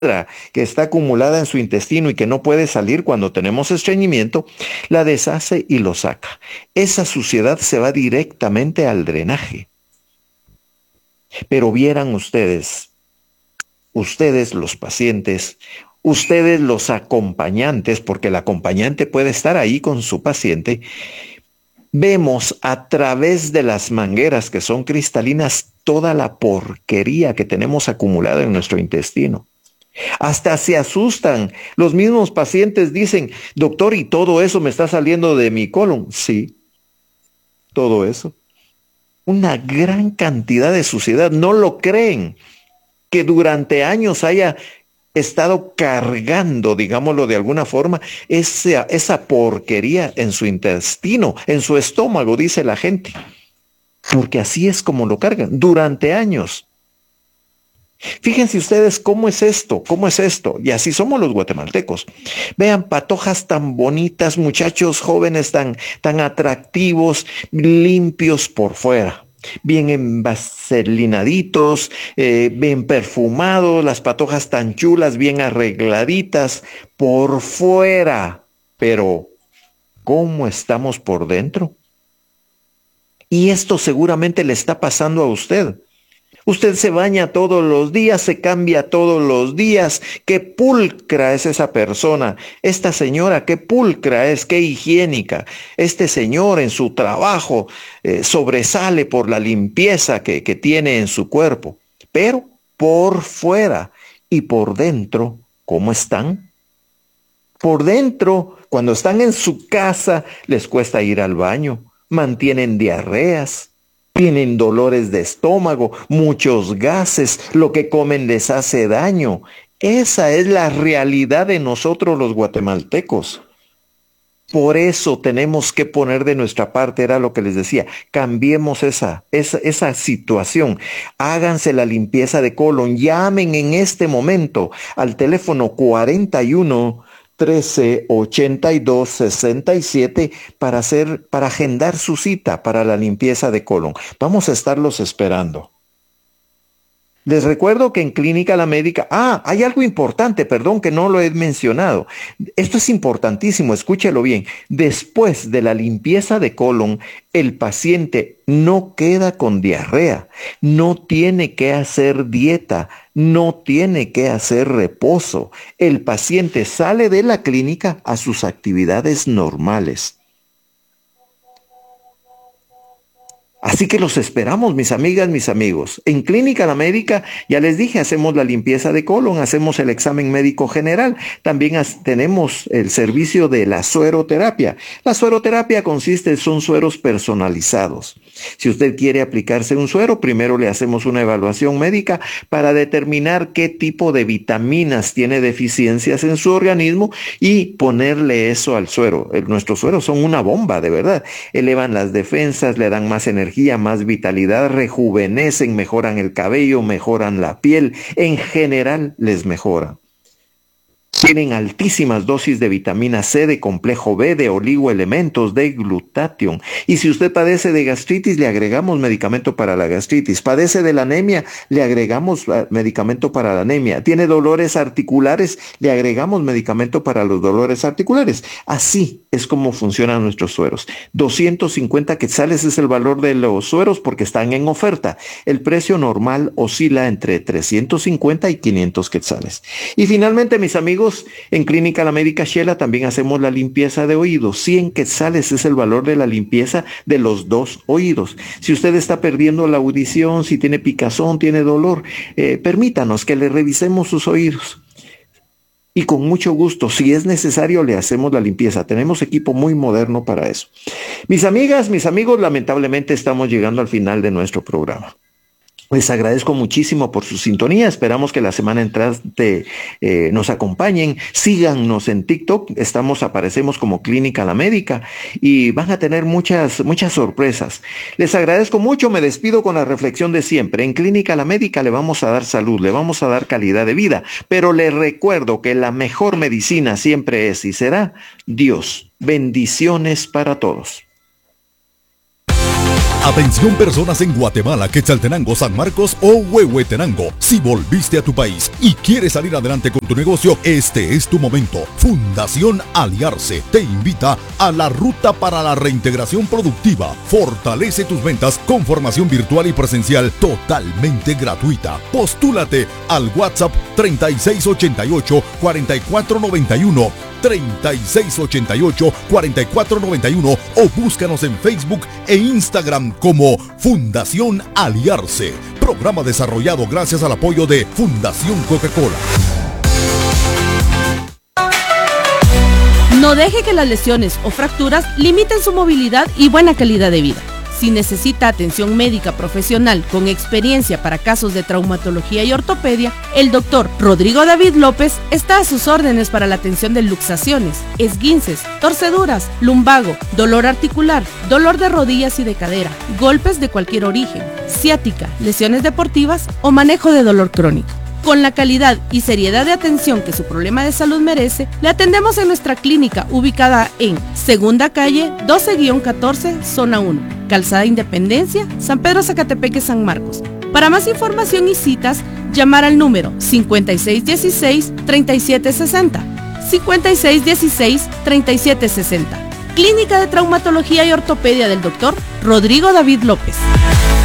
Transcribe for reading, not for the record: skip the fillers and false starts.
que está acumulada en su intestino y que no puede salir cuando tenemos estreñimiento, la deshace y lo saca. Esa suciedad se va directamente al drenaje. Pero vieran ustedes los pacientes, ustedes los acompañantes, porque el acompañante puede estar ahí con su paciente, vemos a través de las mangueras que son cristalinas toda la porquería que tenemos acumulada en nuestro intestino. Hasta se asustan. Los mismos pacientes dicen, doctor, ¿y todo eso me está saliendo de mi colon? Sí, todo eso. Una gran cantidad de suciedad. No lo creen que durante años haya estado cargando, digámoslo de alguna forma, esa porquería en su intestino, en su estómago, dice la gente. Porque así es como lo cargan durante años. Fíjense ustedes cómo es esto, y así somos los guatemaltecos. Vean patojas tan bonitas, muchachos jóvenes tan atractivos, limpios por fuera, bien envaselinaditos, bien perfumados, las patojas tan chulas, bien arregladitas por fuera, pero ¿cómo estamos por dentro? Y esto seguramente le está pasando a usted. Usted se baña todos los días, se cambia todos los días. Qué pulcra es esa persona. Esta señora, qué pulcra es, qué higiénica. Este señor en su trabajo sobresale por la limpieza que tiene en su cuerpo. Pero por fuera y por dentro, ¿cómo están? Por dentro, cuando están en su casa, les cuesta ir al baño, mantienen diarreas. Tienen dolores de estómago, muchos gases, lo que comen les hace daño. Esa es la realidad de nosotros los guatemaltecos. Por eso tenemos que poner de nuestra parte, era lo que les decía, cambiemos esa situación. Háganse la limpieza de colon, llamen en este momento al teléfono 41 13 82 67 para agendar su cita para la limpieza de colon. Vamos a estarlos esperando. Les recuerdo que en Clínica La Médica, hay algo importante, perdón que no lo he mencionado. Esto es importantísimo, escúchelo bien. Después de la limpieza de colon, el paciente no queda con diarrea, no tiene que hacer dieta, no tiene que hacer reposo. El paciente sale de la clínica a sus actividades normales. Así que los esperamos, mis amigas, mis amigos. En Clínica La Médica, ya les dije, hacemos la limpieza de colon, hacemos el examen médico general. También tenemos el servicio de la sueroterapia. La sueroterapia son sueros personalizados. Si usted quiere aplicarse un suero, primero le hacemos una evaluación médica para determinar qué tipo de vitaminas tiene deficiencias en su organismo y ponerle eso al suero. Nuestros sueros son una bomba, de verdad. Elevan las defensas, le dan más energía, más vitalidad, rejuvenecen, mejoran el cabello, mejoran la piel, en general les mejoran. Tienen altísimas dosis de vitamina C, de complejo B, de oligoelementos, de glutatión. Y si usted padece de gastritis, le agregamos medicamento para la gastritis. Padece de la anemia, le agregamos medicamento para la anemia. Tiene dolores articulares, le agregamos medicamento para los dolores articulares. Así es como funcionan nuestros sueros. 250 quetzales es el valor de los sueros porque están en oferta. El precio normal oscila entre 350 y 500 quetzales. Y finalmente, mis amigos, en Clínica La Médica Shela también hacemos la limpieza de oídos. 100 quetzales es el valor de la limpieza de los dos oídos. Si usted está perdiendo la audición, si tiene picazón, tiene dolor, permítanos que le revisemos sus oídos. Y con mucho gusto, si es necesario, le hacemos la limpieza. Tenemos equipo muy moderno para eso. Mis amigas, mis amigos, lamentablemente estamos llegando al final de nuestro programa. Les agradezco muchísimo por su sintonía. Esperamos que la semana entrante nos acompañen. Síganos en TikTok. Aparecemos como Clínica La Médica y van a tener muchas sorpresas. Les agradezco mucho. Me despido con la reflexión de siempre. En Clínica La Médica le vamos a dar salud, le vamos a dar calidad de vida, pero les recuerdo que la mejor medicina siempre es y será Dios. Bendiciones para todos. Atención personas en Guatemala, Quetzaltenango, San Marcos o Huehuetenango. Si volviste a tu país y quieres salir adelante con tu negocio, este es tu momento. Fundación Aliarse te invita a la ruta para la reintegración productiva. Fortalece tus ventas con formación virtual y presencial totalmente gratuita. Postúlate al WhatsApp 3688-4491. 3688-4491 o búscanos en Facebook e Instagram como Fundación Aliarse. Programa desarrollado gracias al apoyo de Fundación Coca-Cola. No deje que las lesiones o fracturas limiten su movilidad y buena calidad de vida. Si necesita atención médica profesional con experiencia para casos de traumatología y ortopedia, el doctor Rodrigo David López está a sus órdenes para la atención de luxaciones, esguinces, torceduras, lumbago, dolor articular, dolor de rodillas y de cadera, golpes de cualquier origen, ciática, lesiones deportivas o manejo de dolor crónico. Con la calidad y seriedad de atención que su problema de salud merece, le atendemos en nuestra clínica ubicada en Segunda Calle 12-14, Zona 1, Calzada Independencia, San Pedro Zacatepeque, San Marcos. Para más información y citas, llamar al número 5616-3760. 5616-3760. Clínica de Traumatología y Ortopedia del Dr. Rodrigo David López.